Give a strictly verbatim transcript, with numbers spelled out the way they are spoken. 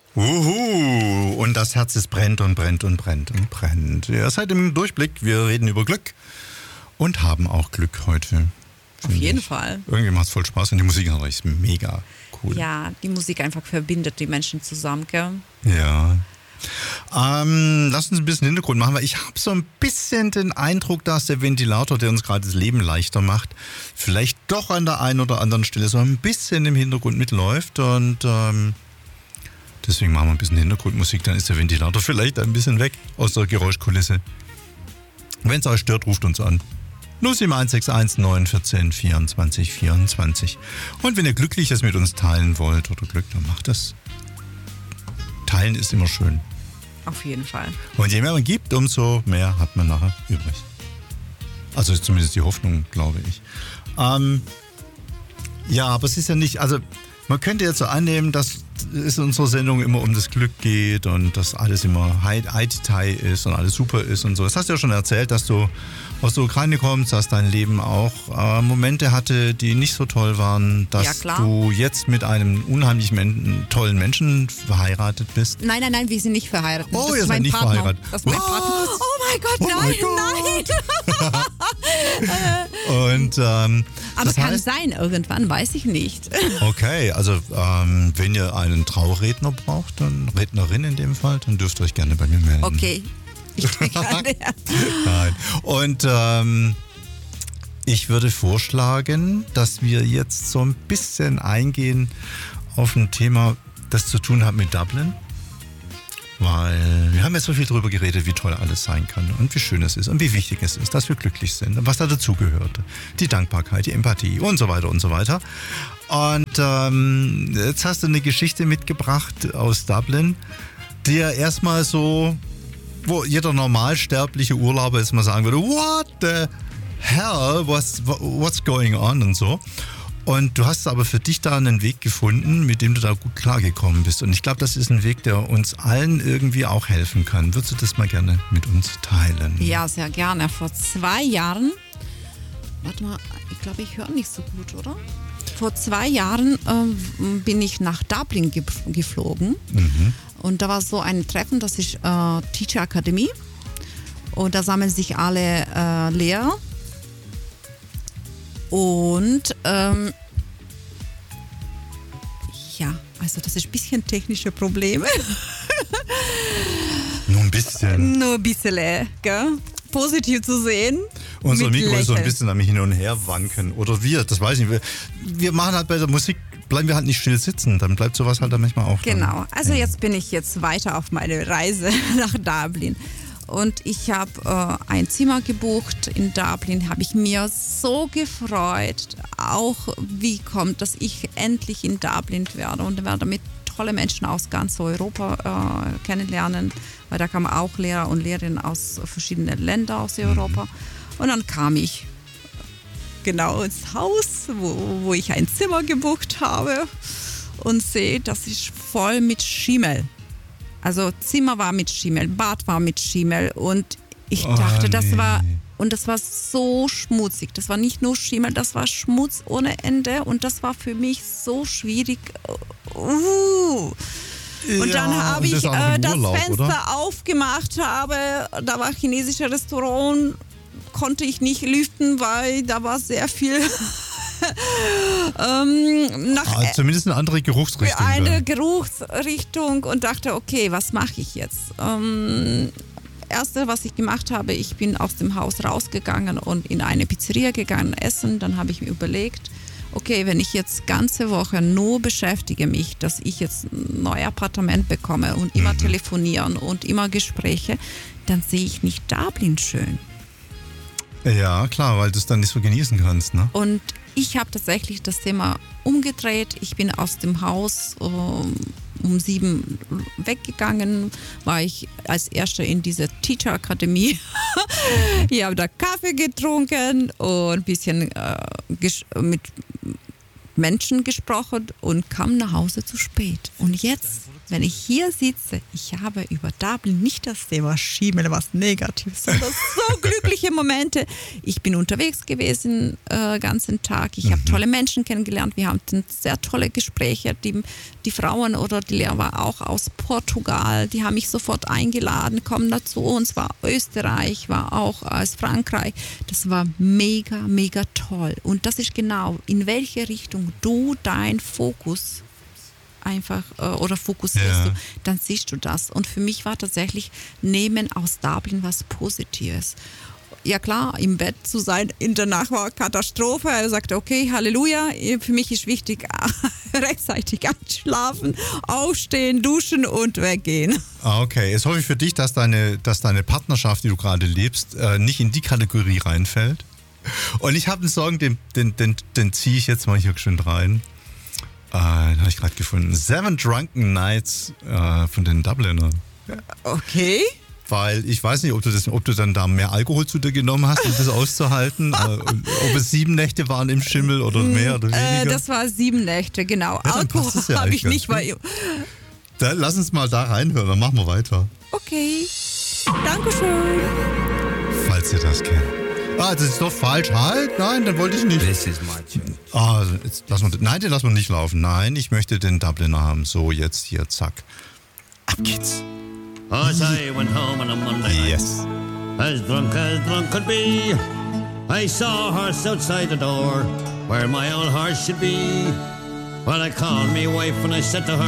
Uhu, und das Herz es brennt und brennt und brennt und brennt. Ihr seid im Durchblick, wir reden über Glück und haben auch Glück heute. Auf jeden ich. Fall. Irgendwie macht es voll Spaß und die Musik ist mega cool. Ja, die Musik einfach verbindet die Menschen zusammen, gell? Ja. Ähm, lass uns ein bisschen Hintergrund machen, weil ich habe so ein bisschen den Eindruck, dass der Ventilator, der uns gerade das Leben leichter macht, vielleicht doch an der einen oder anderen Stelle so ein bisschen im Hintergrund mitläuft und ähm, deswegen machen wir ein bisschen Hintergrundmusik, dann ist der Ventilator vielleicht ein bisschen weg aus der Geräuschkulisse. Wenn es euch stört, ruft uns an. null sieben eins sechs eins neun eins vier vierundzwanzig vierundzwanzig. Und wenn ihr Glückliches mit uns teilen wollt oder Glück, dann macht das. Teilen ist immer schön. Auf jeden Fall. Und je mehr man gibt, umso mehr hat man nachher übrig. Also ist zumindest die Hoffnung, glaube ich. Ähm, ja, aber es ist ja nicht, also man könnte jetzt so annehmen, dass es in unserer Sendung immer um das Glück geht und dass alles immer High-Detail ist und alles super ist und so. Das hast du ja schon erzählt, dass du aus der Ukraine kommst, dass dein Leben auch äh, Momente hatte, die nicht so toll waren, dass ja, du jetzt mit einem unheimlich men- tollen Menschen verheiratet bist. Nein, nein, nein, wir sind nicht verheiratet. Oh, das ihr ist seid mein nicht Partner. verheiratet. Das ist mein Was? Partner. Oh mein Gott, Oh nein, mein nein. Und ähm, Aber das kann heißt, sein, irgendwann, weiß ich nicht. okay, also ähm, wenn ihr einen Trauredner braucht, dann Rednerin in dem Fall, dann dürft ihr euch gerne bei mir melden. Okay, ich bin gerne. Nein. Und ähm, ich würde vorschlagen, dass wir jetzt so ein bisschen eingehen auf ein Thema, das zu tun hat mit Dublin. Weil wir haben jetzt so viel darüber geredet, wie toll alles sein kann und wie schön es ist und wie wichtig es ist, dass wir glücklich sind und was da dazugehört. Die Dankbarkeit, die Empathie und so weiter und so weiter. Und ähm, jetzt hast du eine Geschichte mitgebracht aus Dublin, die ja erstmal so, wo jeder normalsterbliche Urlauber jetzt mal sagen würde, what the hell, what's, what's going on und so. Und du hast aber für dich da einen Weg gefunden, mit dem du da gut klargekommen bist. Und ich glaube, das ist ein Weg, der uns allen irgendwie auch helfen kann. Würdest du das mal gerne mit uns teilen? Ja, sehr gerne. Vor zwei Jahren, warte mal, ich glaube, ich höre nicht so gut, oder? Vor zwei Jahren ähm, bin ich nach Dublin ge- geflogen. Mhm. Und da war so ein Treffen, das ist äh, Teacher Academy. Und da sammeln sich alle äh, Lehrer. Und ähm, ja, also das ist ein bisschen technische Probleme. Nur ein bisschen. Nur ein bisschen, gell? Positiv zu sehen. Unser mit Mikro ist so ein Lächeln. bisschen am Hin und Her wanken. Oder wir, das weiß ich nicht. Wir, wir machen halt bei der Musik, bleiben wir halt nicht still sitzen. Dann bleibt sowas halt dann manchmal auch. Genau, also ja. jetzt bin ich jetzt weiter auf meine Reise nach Dublin. Und ich habe äh, ein Zimmer gebucht in Dublin, habe ich mir so gefreut, auch wie kommt, dass ich endlich in Dublin werde und werde mit tolle Menschen aus ganz Europa äh, kennenlernen, weil da kamen auch Lehrer und Lehrerinnen aus verschiedenen Ländern aus Europa. Mhm. Und dann kam ich genau ins Haus, wo, wo ich ein Zimmer gebucht habe und sehe, das ist voll mit Schimmel. Also Zimmer war mit Schimmel, Bad war mit Schimmel und ich Oh, dachte, das nee. war, und das war so schmutzig. Das war nicht nur Schimmel, das war Schmutz ohne Ende und das war für mich so schwierig. Uh. Und Ja, dann habe und das ich auch noch äh, im das Urlaub, Fenster oder? aufgemacht, habe, da war ein chinesisches Restaurant, konnte ich nicht lüften, weil da war sehr viel ähm, nach Ah, zumindest eine andere Geruchsrichtung. eine dann. Geruchsrichtung und dachte, okay, was mache ich jetzt? Ähm, Erste, was ich gemacht habe, ich bin aus dem Haus rausgegangen und in eine Pizzeria gegangen essen. Dann habe ich mir überlegt, okay, wenn ich jetzt ganze Woche nur beschäftige mich, dass ich jetzt ein neues Appartement bekomme und immer Mhm. telefonieren und immer Gespräche, dann sehe ich nicht Dublin schön. Ja, klar, weil du es dann nicht so genießen kannst, ne? Und ich habe tatsächlich das Thema umgedreht. Ich bin aus dem Haus um, um sieben weggegangen, war ich als Erste in dieser Teacher Akademie. Ich habe da Kaffee getrunken und ein bisschen äh, ges- mit Menschen gesprochen und kam nach Hause zu spät. Und jetzt wenn ich hier sitze, ich habe über Dublin nicht das Thema Schimmel, was Negatives, sondern so glückliche Momente. Ich bin unterwegs gewesen den äh, ganzen Tag. Ich mhm. habe tolle Menschen kennengelernt. Wir hatten sehr tolle Gespräche. Die, die Frauen oder die Lehrer waren auch aus Portugal. Die haben mich sofort eingeladen, kommen dazu. Und zwar Österreich, war auch aus Frankreich. Das war mega, mega toll. Und das ist genau, in welche Richtung du dein Fokus einfach äh, oder fokussierst ja. du, dann siehst du das. Und für mich war tatsächlich Nehmen aus Dublin was Positives. Ja klar, im Bett zu sein, in der Nacht war Katastrophe. Er sagte, okay, Halleluja, für mich ist wichtig, rechtzeitig einschlafen, aufstehen, duschen und weggehen. Okay, jetzt hoffe ich für dich, dass deine, dass deine Partnerschaft, die du gerade lebst, äh, nicht in die Kategorie reinfällt. Und ich habe einen Song, den, den, den, den ziehe ich jetzt mal hier schön rein. Äh, den habe ich gerade gefunden. Seven Drunken Nights äh, von den Dublinern. Okay. Weil ich weiß nicht, ob du, das, ob du dann da mehr Alkohol zu dir genommen hast, um das auszuhalten. äh, ob es sieben Nächte waren im Schimmel oder mehr oder weniger. Äh, das war sieben Nächte, genau. Ja, Alkohol ja habe ich nicht. Weil dann lass uns mal da reinhören, dann machen wir weiter. Okay. Dankeschön. Falls ihr das kennt. Ah, das ist doch falsch. Halt, nein, dann wollte ich nicht. This is my church. Ah, jetzt lassen wir, nein, den lassen wir nicht laufen. Nein, ich möchte den Dubliner haben. So, jetzt hier, zack. Ab geht's. As I went home on a Monday night, Yes. as drunk as drunk could be, I saw a horse outside the door, where my old horse should be. Well, I called me wife and I said to her,